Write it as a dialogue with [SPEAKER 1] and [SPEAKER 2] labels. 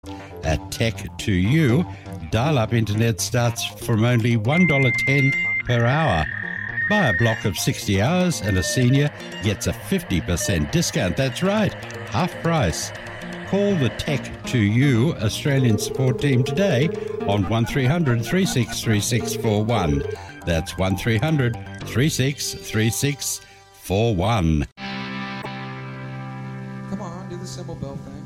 [SPEAKER 1] At Tech2U, dial-up internet starts from only $1.10 per hour. Buy a block of 60 hours and a senior gets a 50% discount. That's right, half price. Call the Tech2U Australian support team today on 1300 363641. That's 1300 363641.
[SPEAKER 2] Come on, do the cymbal bell thing.